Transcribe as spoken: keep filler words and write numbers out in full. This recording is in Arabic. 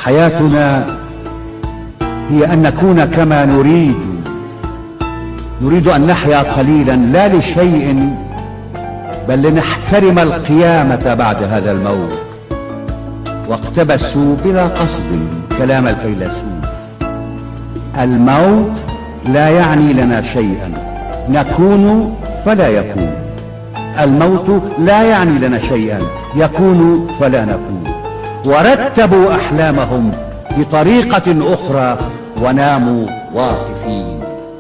حياتنا هي أن نكون كما نريد، نريد أن نحيا قليلا لا لشيء بل لنحترم القيامة بعد هذا الموت. واقتبسوا بلا قصد كلام الفيلسوف: الموت لا يعني لنا شيئا، نكون فلا يكون. الموت لا يعني لنا شيئا، يكون فلا نكون. ورتبوا أحلامهم بطريقة أخرى وناموا واقفين.